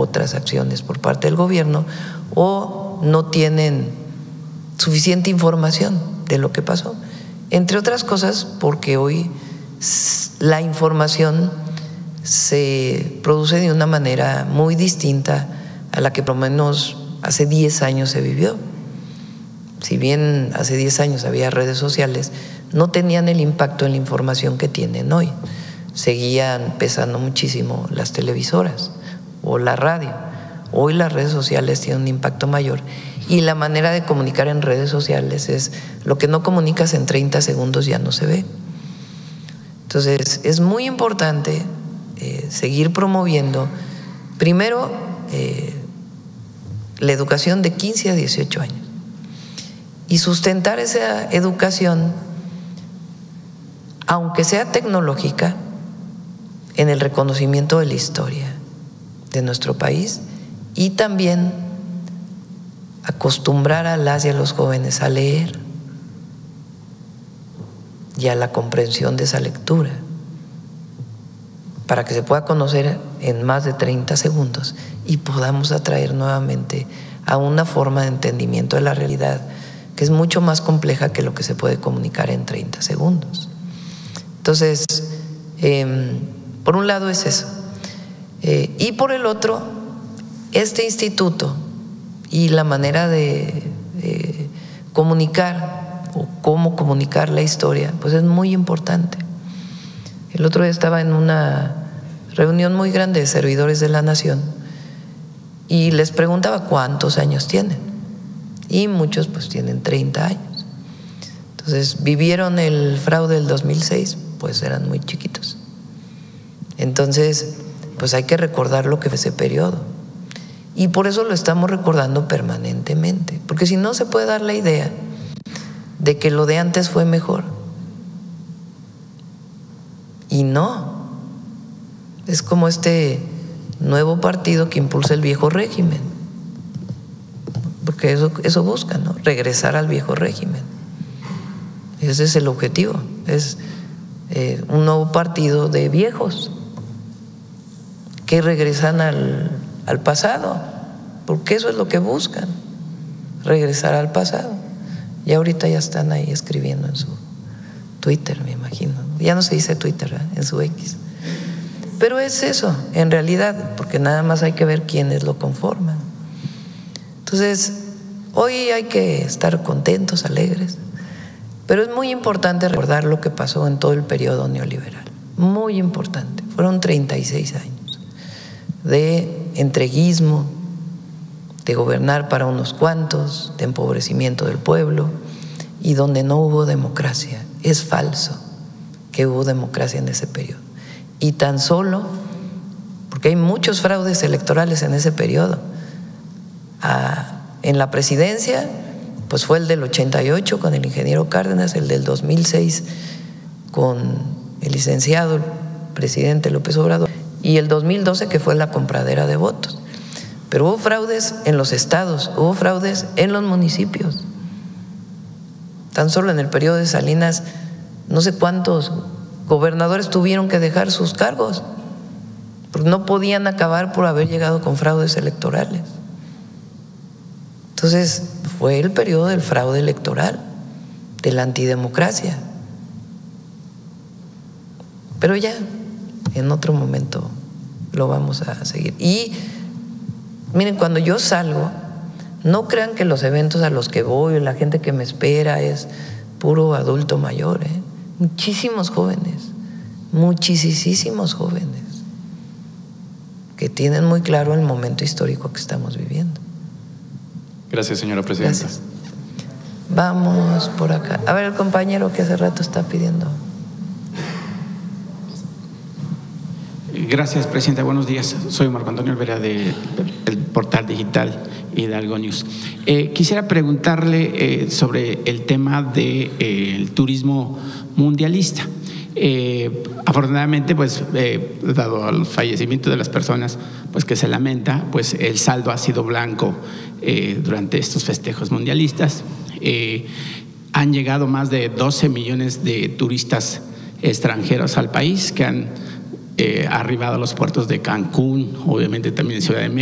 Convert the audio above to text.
otras acciones por parte del gobierno o no tienen suficiente información de lo que pasó. Entre otras cosas porque hoy la información se produce de una manera muy distinta a la que por lo menos hace 10 años se vivió. Si bien hace 10 años había redes sociales, no tenían el impacto en la información que tienen hoy. Seguían pesando muchísimo las televisoras o la radio. Hoy las redes sociales tienen un impacto mayor y la manera de comunicar en redes sociales es lo que no comunicas en 30 segundos ya no se ve. Entonces es muy importante seguir promoviendo primero la educación de 15 a 18 años y sustentar esa educación, aunque sea tecnológica, en el reconocimiento de la historia de nuestro país y también acostumbrar a las y a los jóvenes a leer y a la comprensión de esa lectura para que se pueda conocer en más de 30 segundos y podamos atraer nuevamente a una forma de entendimiento de la realidad que es mucho más compleja que lo que se puede comunicar en 30 segundos. Entonces, por un lado es eso. Y por el otro, este instituto y la manera de comunicar o cómo comunicar la historia, pues es muy importante. El otro día estaba en una reunión muy grande de servidores de la nación y les preguntaba cuántos años tienen y muchos pues tienen 30 años. Entonces vivieron el fraude del 2006, pues eran muy chiquitos. Entonces pues hay que recordar lo que fue ese periodo y por eso lo estamos recordando permanentemente, porque si no se puede dar la idea de que lo de antes fue mejor. Y no, es como este nuevo partido que impulsa el viejo régimen, porque eso busca, ¿no? Regresar al viejo régimen. Ese es el objetivo, es un nuevo partido de viejos que regresan al pasado, porque eso es lo que buscan, regresar al pasado. Y ahorita ya están ahí escribiendo en su Twitter, me imagino. Ya no se dice Twitter, ¿verdad? En su X. Pero es eso, en realidad, porque nada más hay que ver quiénes lo conforman. Entonces, hoy hay que estar contentos, alegres, pero es muy importante recordar lo que pasó en todo el periodo neoliberal. Muy importante. Fueron 36 años de entreguismo, de gobernar para unos cuantos, de empobrecimiento del pueblo y donde no hubo democracia. Es falso que hubo democracia en ese periodo. Y tan solo, porque hay muchos fraudes electorales en ese periodo. En la presidencia, pues fue el del 88 con el ingeniero Cárdenas, el del 2006 con el licenciado el presidente López Obrador y el 2012 que fue la compradera de votos. Pero hubo fraudes en los estados, hubo fraudes en los municipios. Tan solo en el periodo de Salinas, no sé cuántos gobernadores tuvieron que dejar sus cargos, porque no podían acabar por haber llegado con fraudes electorales. Entonces, fue el periodo del fraude electoral, de la antidemocracia. Pero ya, en otro momento lo vamos a seguir. Y miren, cuando yo salgo, no crean que los eventos a los que voy, la gente que me espera es puro adulto mayor, muchísimos jóvenes, muchísimos jóvenes que tienen muy claro el momento histórico que estamos viviendo. Gracias, señora presidenta. Gracias. Vamos por acá. A ver, el compañero que hace rato está pidiendo. Gracias, presidenta. Buenos días. Soy Marco Antonio Olvera del portal digital Hidalgo News. Quisiera preguntarle sobre el tema del turismo mundialista. Afortunadamente, pues, dado el fallecimiento de las personas, pues que se lamenta, pues el saldo ha sido blanco durante estos festejos mundialistas. Han llegado más de 12 millones de turistas extranjeros al país que han arribado a los puertos de Cancún, obviamente también en Ciudad de México.